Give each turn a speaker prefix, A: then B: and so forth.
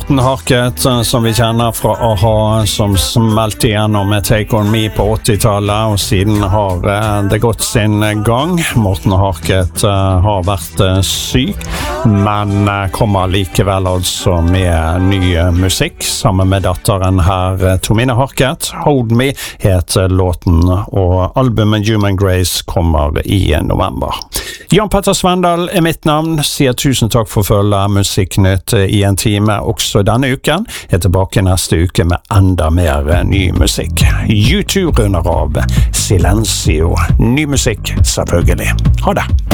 A: Morten Harket, som vi kjenner fra A-ha, som smelte igjennom med Take On Me på 80-tallet, og siden har det gått sin gang. Morten Harket har vært syk, men kommer likevel altså med ny musikk, sammen med datteren her, Tomine Harket. Hold Me heter låten, og albumet Human Grace kommer i november. Jan Petter Svendal er mitt navn, sier tusen takk for følge Musikknytt i en time også denne uken. Jeg er tilbake neste uke med enda mer ny musikk. U2 runder av Silencio. Ny musikk, selvfølgelig. Ha det!